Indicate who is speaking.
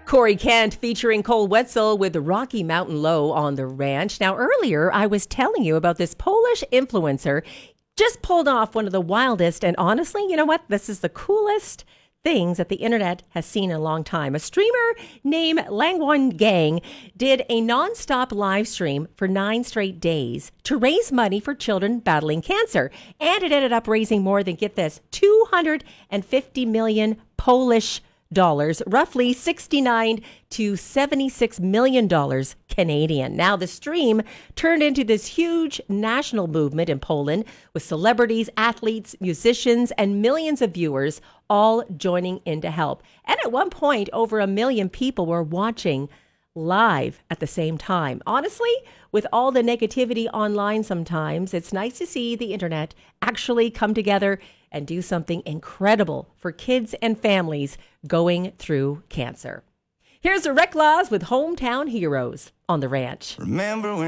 Speaker 1: Corey Kent featuring Cole Wetzel with Rocky Mountain Low on the ranch. Now, earlier I was telling you about this Polish influencer just pulled off one of the wildest and honestly, you know what? This is the coolest things that the internet has seen in a long time. A streamer named Langwon Gang did a non-stop live stream for 9 straight days to raise money for children battling cancer. And it ended up raising more than, get this, 250 million Polish dollars, roughly 69 to 76 million dollars Canadian. Now the stream turned into this huge national movement in Poland with celebrities, athletes, musicians, and millions of viewers all joining in to help. And at one point, over 1 million people were watching live at the same time. Honestly, with all the negativity online sometimes, it's nice to see the internet actually come together and do something incredible for kids and families going through cancer. Here's the Reclaws with Hometown Heroes on the ranch.
Speaker 2: Remember when